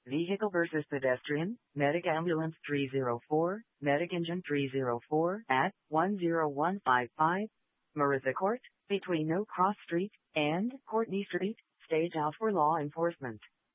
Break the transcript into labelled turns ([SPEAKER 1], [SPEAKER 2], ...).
[SPEAKER 1] Vehicle versus pedestrian, Medic Ambulance 304, Medic Engine 304 at 10155, Marissa Court, between No Cross Street and Courtney Street, stage out for law enforcement.